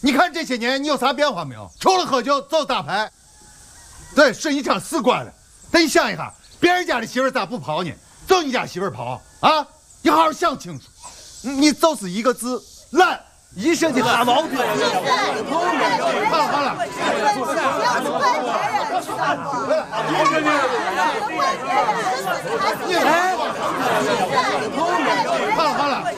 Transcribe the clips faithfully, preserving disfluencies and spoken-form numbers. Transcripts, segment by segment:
你看这些年你有啥变化没有？除了喝酒就是打牌。对，水泥厂是关了，但你想一下，别人家的媳妇咋不跑呢？就你家媳妇跑啊！你好好想清楚，你就是一个字懒。一身的大毛病。好了好了。哎，好了好了。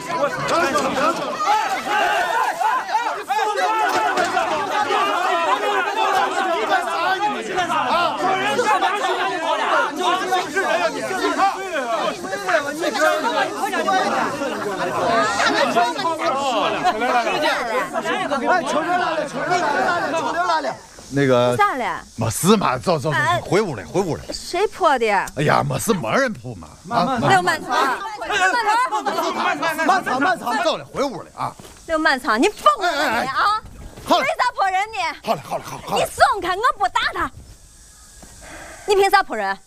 哎，秋玲来了，秋玲来了，秋玲来了。 那个咋了？ 没事嘛，走走走，回屋里，回屋里。 谁泼的？ 哎呀，没事，没人泼嘛。啊， 刘满仓，刘满仓，满仓，满仓， 走了，回屋里啊。 刘满仓，你疯了你啊！ 好了， 为啥泼人呢？ 好了，好了，好了，好了。 你松开，我不打他。你凭啥泼人？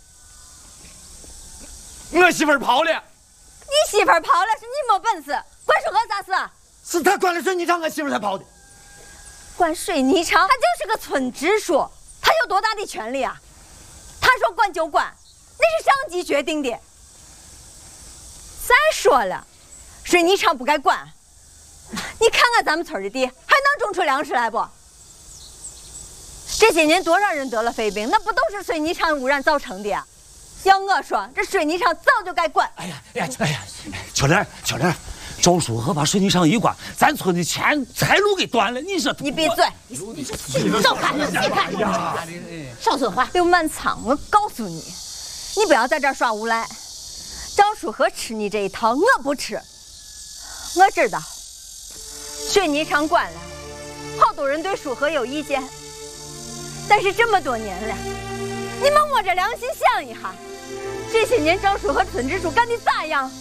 我媳妇儿跑了。 你媳妇儿跑了是你没本事，关水河啥事？ 是他关了水泥厂，我媳妇儿才跑的。 管水泥厂，他就是个村支书，他有多大的权利啊？他说管就管，那是上级决定的。再说了，水泥厂不该管。你看看咱们村的地，还能种出粮食来不？这些年多少人得了肺病，那不都是水泥厂污染造成的呀？要我说，这水泥厂早就该管。 哎呀哎呀哎呀，秋莲秋莲。赵书和把水泥厂一关，咱村的钱财路给断了。你说你闭嘴！你你走开！你开！少说话！刘满仓，我告诉你，你不要在这儿耍无赖。赵书和吃你这一套，我不吃。我知道，水泥厂关了，好多人对书和有意见。但是这么多年了，你们摸着良心想一下，这些年赵书和村支书干的咋样？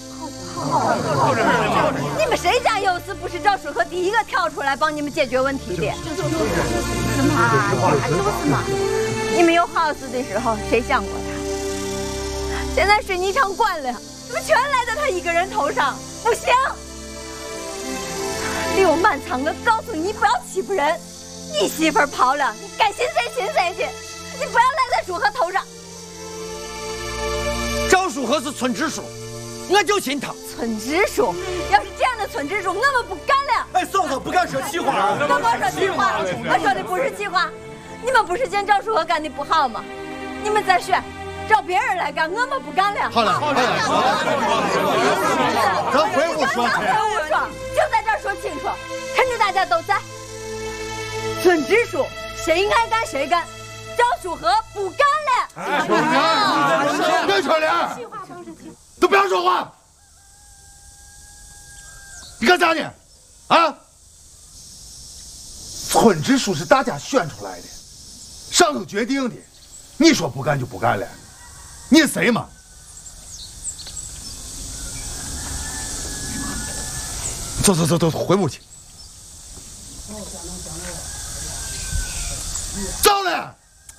你们谁家有事不是赵书和第一个跳出来帮你们解决问题的？是嘛？就是嘛。你们有好事的时候，谁想过他？现在水泥厂关了，怎么全赖在他一个人头上？不行！刘满仓，我告诉你，不要欺负人。你媳妇儿跑了，你该寻谁寻谁去，你不要赖在书和头上。 赵书和是村支书。我就心疼村支书，要是这样的村支书，我们不干了。 哎，嫂子不敢说气话。 我没说气话，我说的不是气话。你们不是见赵书和干的不好吗？你们再选，找别人来干，我们不干了。 好了好了，咱回屋说。 咱回屋说，就在这儿说清楚，趁着大家都在。村支书谁爱干谁干，赵书和不干了。 秋莲，别秋莲。都不要说话！你干啥呢？啊！村支书是大家选出来的，上头决定的。你说不干就不干了，你谁嘛？走走走走，回屋去。走了。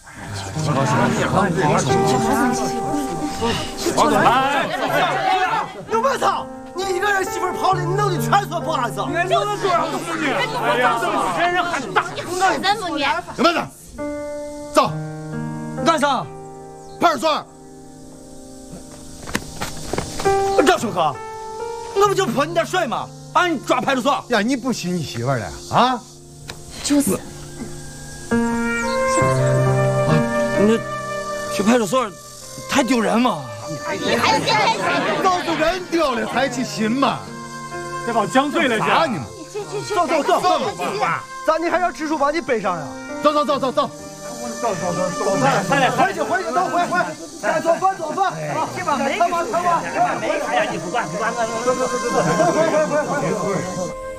刘满仓，你一个人媳妇儿跑了，你弄的全村不安生。 你看刘子多少个妇女？哎呀，这人还大， 真不虐。 刘满仓，走。 干啥？ 派出所。 赵书和，我不就泼你点水吗？把你抓派出所。 呀，你不信你媳妇儿了啊？ 就是。 啊，你去派出所太丢人嘛！ 你还信还信？ 都是人丢了才去信嘛！ 这帮犟嘴了啥你们？ 走走走走，咋你还让支书把你背上呀？ 走走走走走。 走走走走，快点回去回去，走回回，该做饭做饭，去吧，看吧看吧， 没哎呀，你不管不管， 走走走走走，回回回回回回。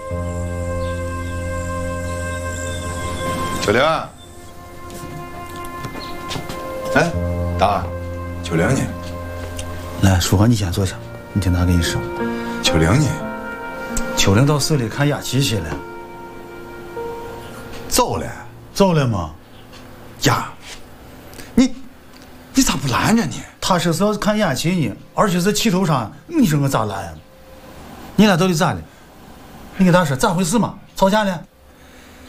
秋玲，哎，大，秋玲呢？ 来，书和你先坐下，你听他跟你说。 秋玲呢？ 秋玲到市里看雅琪去了。 走了？ 走了吗？ 呀，你你咋不拦着呢？ 他说是要看雅琪呢，而且是气头上，你说我咋拦？你俩到底咋了？你跟他说咋回事嘛？吵架了？